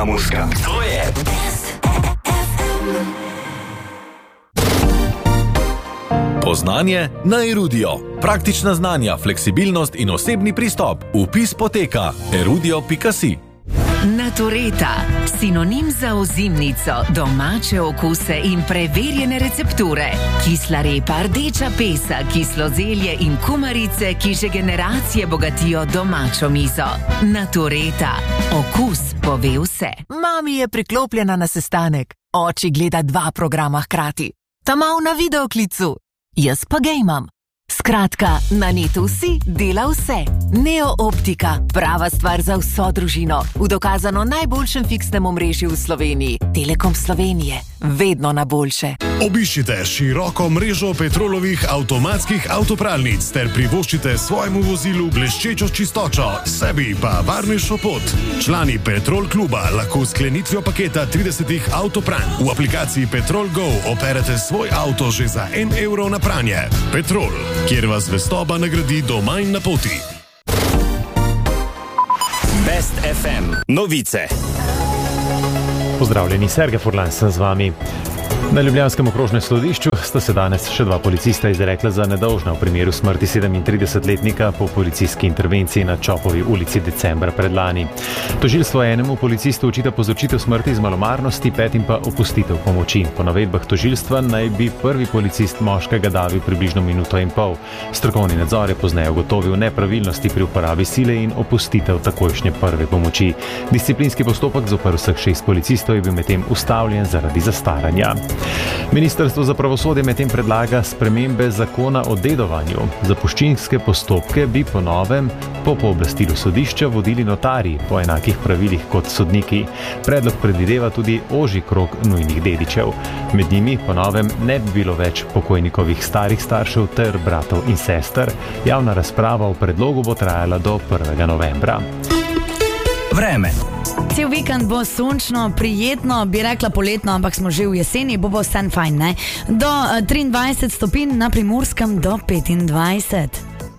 Muzika. To je Poznanje na Erudio. Praktična znanja, fleksibilnost in osebni pristop. Vpis poteka erudio.si. Natureta, sinonim za ozimnico, domače okuse in preverjene recepture. Kisla repa, rdeča pesa, kislo zelje in kumarice, ki že generacije bogatijo domačo mizo. Natureta, okus pove vse. Mami je priklopljena na sestanek, oči gleda 2 programa hkrati. Ta mal na videoklicu, jaz pa gejmam. Skratka, na netu si dela vse. Neo Optika, prava stvar za vso družino. V dokazano najboljšem fiksnem omrežju v Sloveniji. Telekom Slovenije, vedno na boljše. Obiščite široko mrežo Petrolovih avtomatskih avtopralnic ter privoščite svojemu vozilu bleščečo čistočo, sebi pa varnejšo pot. Člani Petrol kluba lahko s sklenitvijo paketa 30 avtopranj v aplikaciji Petrol Go operete svoj avto že za 1 evro na pranje. Petrol, kjer vas zvestoba nagradi doma in na poti. Best FM novice. Pozdravljeni, Sergej Furlan sem z vami. Na ljubljanskem okrožnem sodišču sta se danes še 2 policista izrekla za nedolžna v primeru smrti 37-letnika po policijski intervenciji na Čopovi ulici decembra predlani. Tožilstvo enemu policistu očita povzročitev smrti iz malomarnosti, 5 pa opustitev pomoči. Po navedbah tožilstva naj bi prvi policist moškega davil približno 1,5 minute. Strokovni nadzor je pozneje ugotovil nepravilnosti pri uporabi sile in opustitev takojšnje prve pomoči. Disciplinski postopek zoper vseh 6 policistov je bil medtem ustavljen zaradi zastaranja. Ministrstvo za pravosodje medtem predlaga spremembe zakona o dedovanju. Zapuščinske postopke bi po novem po pooblastilu sodišča vodili notarji po enakih pravilih kot sodniki. Predlog predvideva tudi ožji krog nujnih dedičev. Med njimi po novem ne bi bilo več pokojnikovih starih staršev ter bratov in sester. Javna razprava o predlogu bo trajala do 1. novembra. Vreme. Cel vikend bo sončno, prijetno, bi rekla poletno, ampak smo že v jeseni, bo vse fajn, ne? Do 23 stopinj, na Primorskem do 25.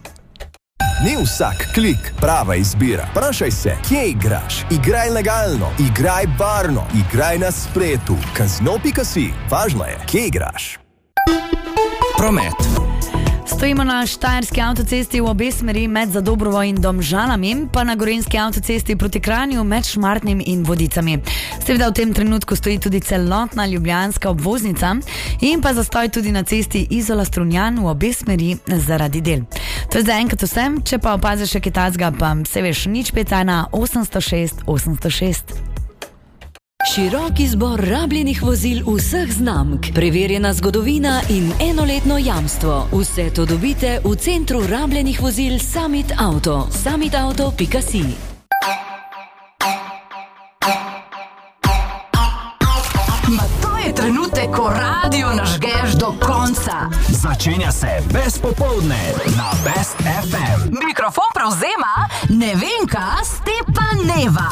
Ni vsak klik prava izbira. Vprašaj se, kje igraš? Igraj legalno, igraj varno, igraj na spletu. Casino.si, važno je, kje igraš. Promet. Stojimo na Štajerski avtocesti v obe smeri med Zadobrovo in Domžalami, pa na Gorenjski avtocesti proti Kranju med Šmartnim in Vodicami. Seveda v tem trenutku stoji tudi celotna ljubljanska obvoznica in pa zastoj tudi na cesti Izola-Strunjan v obe smeri zaradi del. To je za enkrat vsem, če pa opaziš še kaj takega, pa se veš, 051 806 806. Širok izbor rabljenih vozil vseh znamk, preverjena zgodovina in 1-letno jamstvo. Vse to dobite v centru rabljenih vozil Summit Auto. Summitauto.si. Ma to je trenutek, ko radio nažgeš do konca. Začenja se Best popoldne na Best FM. Mikrofon prevzema Nevenka Stepaneva.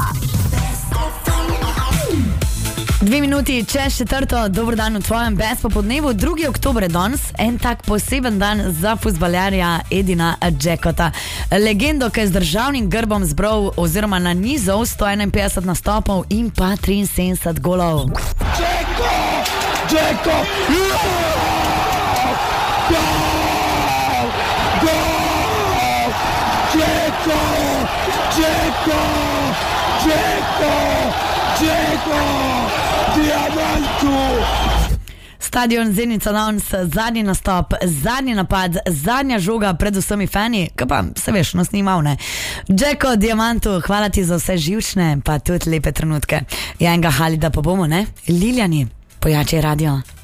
2 minuti čez 4. Dober dan v tvojem Best popodnevu. 2. oktober je danes, en tak poseben dan za fuzbalerja Edina Džekota. Legendo, ki je z državnim grbom zbral oziroma nanizal 151 nastopov in pa 73 golov. Džeko! Diamantu! Stadion Zenica Dons, zadnji nastop, zadnji napad, zadnja žoga pred vsemi fani, kaj pa se veš, no snimal, ne? Džeko, Diamantu, hvala ti za vse živčne, pa tudi lepe trenutke. Ja, enega Halida pa bomo, ne? Liljani, pojači radio.